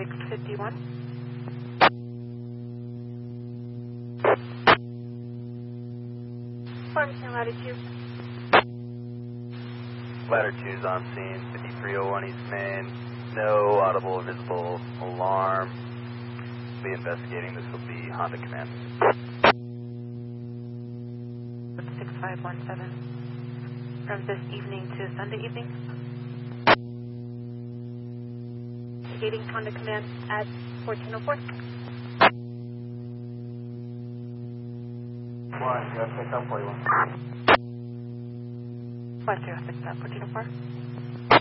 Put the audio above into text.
651. Farmington Latitude. Ladder 2's on scene, 5301 East Main. No audible or visible alarm. Be investigating. This will be Honda Command. 6517. From this evening to Sunday evening. Investigating Honda Command at 1404. One, you have picked up 41. West 06 at 1404.